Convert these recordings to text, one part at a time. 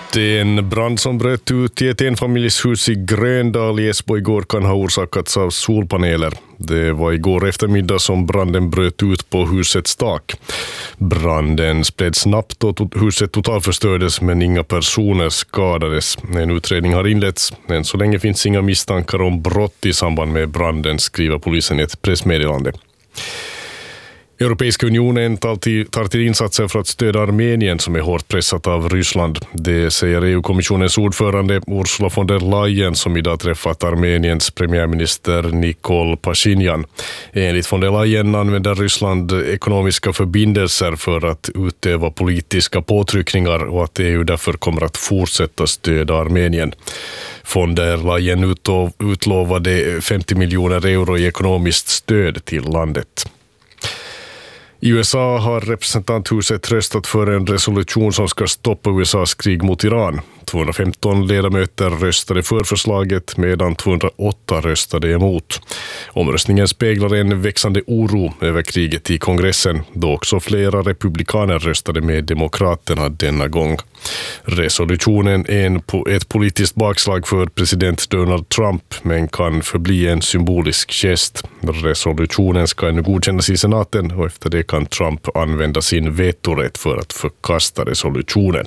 Det är en brand som bröt ut i ett enfamiljshus i Gröndal i Esbo igår kan ha orsakats av solpaneler. Det var igår eftermiddag som branden bröt ut på husets tak. Branden spred snabbt och huset totalförstördes men inga personer skadades. En utredning har inletts. Än så länge finns inga misstankar om brott i samband med branden, skriver polisen i ett pressmeddelande. Europeiska unionen tar till insatser för att stödja Armenien som är hårt pressat av Ryssland. Det säger EU-kommissionens ordförande Ursula von der Leyen som idag träffat Armeniens premiärminister Nikol Pashinyan. Enligt von der Leyen använder Ryssland ekonomiska förbindelser för att utöva politiska påtryckningar och att EU därför kommer att fortsätta stödja Armenien. Von der Leyen utlovade 50 miljoner euro i ekonomiskt stöd till landet. I USA har representanthuset röstat för en resolution som ska stoppa USAs krig mot Iran. 215 ledamöter röstade för förslaget medan 208 röstade emot. Omröstningen speglar en växande oro över kriget i kongressen, då också flera republikaner röstade med demokraterna denna gång. Resolutionen är ett politiskt bakslag för president Donald Trump men kan förbli en symbolisk gest. Resolutionen ska ännu godkännas i senaten och efter det kan Trump använda sin vetorätt för att förkasta resolutionen.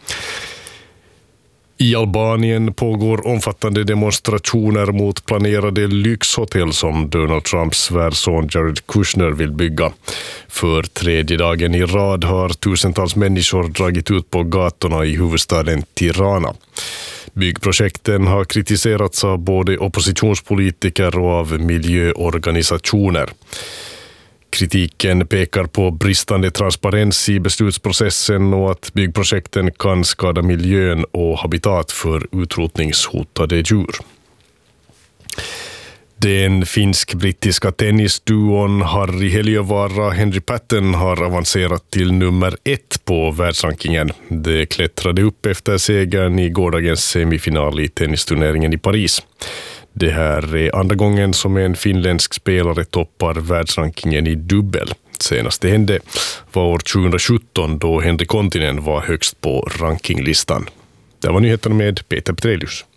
I Albanien pågår omfattande demonstrationer mot planerade lyxhotell som Donald Trumps svärson Jared Kushner vill bygga. För tredje dagen i rad har tusentals människor dragit ut på gatorna i huvudstaden Tirana. Byggprojekten har kritiserats av både oppositionspolitiker och av miljöorganisationer. Kritiken pekar på bristande transparens i beslutsprocessen och att byggprojekten kan skada miljön och habitat för utrotningshotade djur. Den finsk-brittiska tennisduon Harri Heliövaara och Henri Patten har avancerat till nummer 1 på världsrankingen. De klättrade upp efter segern i gårdagens semifinal i tennisturneringen i Paris. Det här är andra gången som en finländsk spelare toppar världsrankingen i dubbel. Senast det hände var år 2017 då Henri Kontinen var högst på rankinglistan. Det var nyheterna med Peter Petrelius.